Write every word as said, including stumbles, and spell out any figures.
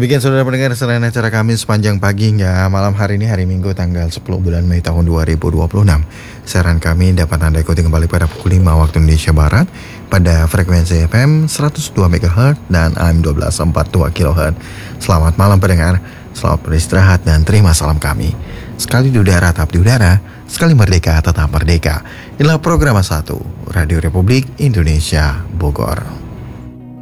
Demikian saudara pendengar selain acara kami sepanjang pagi hingga malam hari ini, hari Minggu tanggal sepuluh bulan Mei tahun dua ribu dua puluh enam. Siaran kami dapat Anda ikuti kembali pada pukul lima waktu Indonesia Barat pada frekuensi F M seratus dua megahertz dan A M satu dua empat dua kilohertz. Selamat malam pendengar, selamat beristirahat dan terima salam kami. Sekali di udara tetap di udara, sekali merdeka tetap merdeka. Inilah program satu Radio Republik Indonesia Bogor.